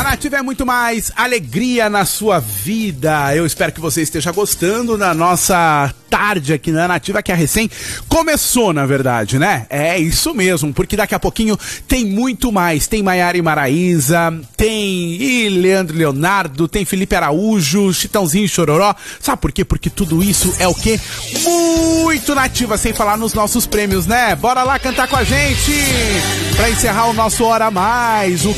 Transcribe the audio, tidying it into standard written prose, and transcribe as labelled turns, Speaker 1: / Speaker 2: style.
Speaker 1: Nativa é muito mais alegria na sua vida. Eu espero que você esteja gostando da nossa tarde aqui na Nativa, que a recém começou, na verdade, né? É isso mesmo, porque daqui a pouquinho tem muito mais. Tem Maiara e Maraísa, tem Leandro e Leonardo, tem Felipe Araújo, Chitãozinho e Chororó. Sabe por quê? Porque tudo isso é o quê? Muito Nativa, sem falar nos nossos prêmios, né? Bora lá cantar com a gente! Pra encerrar o nosso Hora Mais, o